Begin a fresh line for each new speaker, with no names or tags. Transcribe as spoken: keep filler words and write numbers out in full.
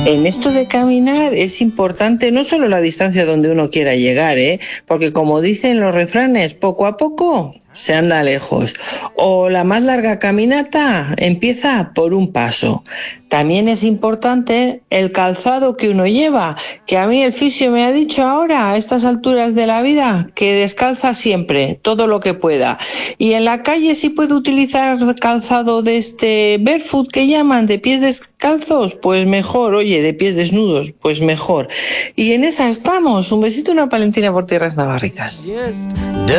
En esto de caminar es importante no solo la distancia donde uno quiera llegar, ¿eh? Porque como dicen los refranes, poco a poco se anda lejos. O la más larga caminata empieza por un paso. También es importante el calzado que uno lleva, que a mí el fisio me ha dicho ahora, a estas alturas de la vida, que descalza siempre, todo lo que pueda. Y en la calle si puede utilizar calzado de este barefoot que llaman, de pies descalzos, pues mejor, oye, de pies desnudos, pues mejor. Y en esa estamos. Un besito, una palentina por tierras navarricas.